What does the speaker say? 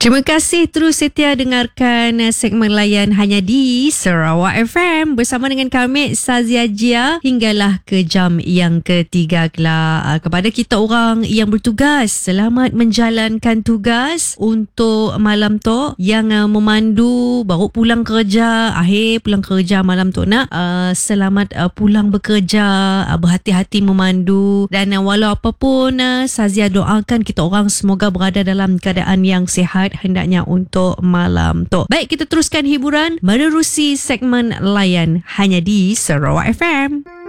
Terima kasih terus setia dengarkan segmen layan hanya di Sarawak FM bersama dengan kami Sazia Jia hinggalah ke jam yang ketiga kelak. Kepada kita orang yang bertugas, selamat menjalankan tugas untuk malam tu. Yang memandu baru pulang kerja, akhir pulang kerja malam tu nak selamat pulang bekerja, berhati-hati memandu, dan walau apapun Sazia doakan kita orang semoga berada dalam keadaan yang sihat hendaknya untuk malam tu. Baik, kita teruskan hiburan menerusi segmen layan hanya di Sarawak FM.